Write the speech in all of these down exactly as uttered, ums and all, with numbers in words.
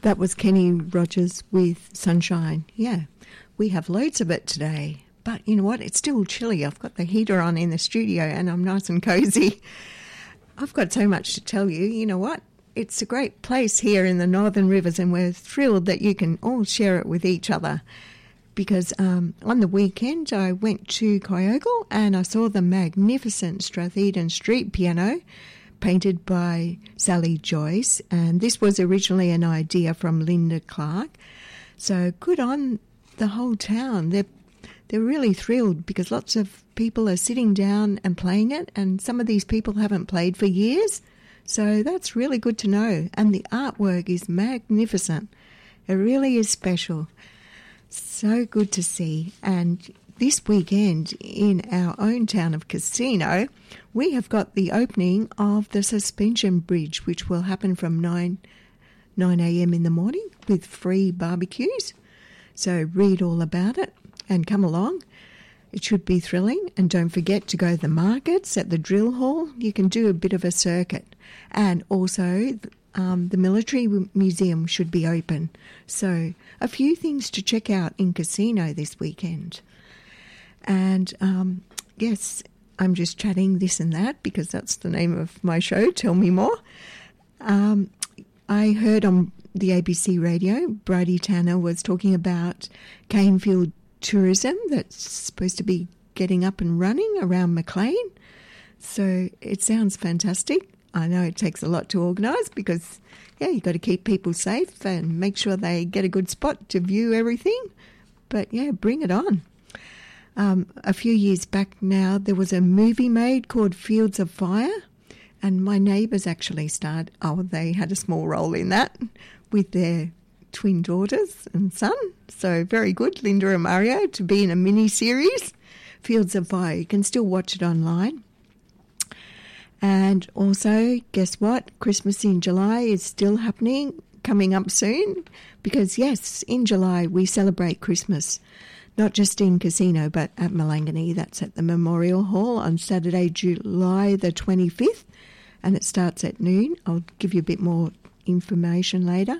That was Kenny Rogers with Sunshine. Yeah, we have loads of it today. But you know what? It's still chilly. I've got the heater on in the studio and I'm nice and cosy. I've got so much to tell you. You know what? It's a great place here in the Northern Rivers and we're thrilled that you can all share it with each other. Because um, on the weekend I went to Kyogle and I saw the magnificent Stratheden Street piano painted by Sally Joyce, and this was originally an idea from Linda Clark. So good on the whole town. They're, they're really thrilled because lots of people are sitting down and playing it, and some of these people haven't played for years. So that's really good to know. And the artwork is magnificent. It really is special. So good to see. And this weekend in our own town of Casino, we have got the opening of the Suspension Bridge, which will happen from nine a.m. in the morning with free barbecues. So read all about it and come along. It should be thrilling. And don't forget to go to the markets at the drill hall. You can do a bit of a circuit. And also um, the Military Museum should be open. So a few things to check out in Casino this weekend. And um, yes, I'm just chatting this and that because that's the name of my show, Tell Me More. Um, I heard on the A B C radio, Bridie Tanner was talking about Canefield tourism that's supposed to be getting up and running around Maclean. So it sounds fantastic. I know it takes a lot to organise because, yeah, you've got to keep people safe and make sure they get a good spot to view everything. But, yeah, bring it on. Um, a few years back now, there was a movie made called Fields of Fire, and my neighbours actually starred. Oh, they had a small role in that with their twin daughters and son. So very good, Linda and Mario, to be in a mini-series, Fields of Fire. You can still watch it online. And also, guess what? Christmas in July is still happening, coming up soon, because, yes, in July we celebrate Christmas. Not just in Casino, but at Malangani. That's at the Memorial Hall on Saturday, July the twenty-fifth, and it starts at noon. I'll give you a bit more information later.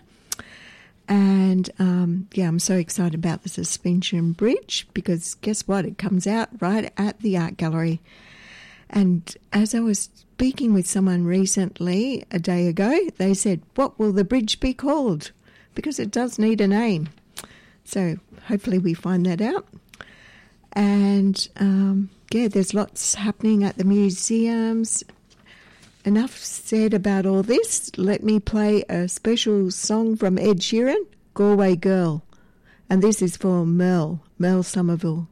And, um, yeah, I'm so excited about the Suspension Bridge because guess what? It comes out right at the Art Gallery. And as I was speaking with someone recently, a day ago, they said, what will the bridge be called? Because it does need a name. So hopefully we find that out. And, um, yeah, there's lots happening at the museums. Enough said about all this. Let me play a special song from Ed Sheeran, Galway Girl. And this is for Mel, Mel Somerville.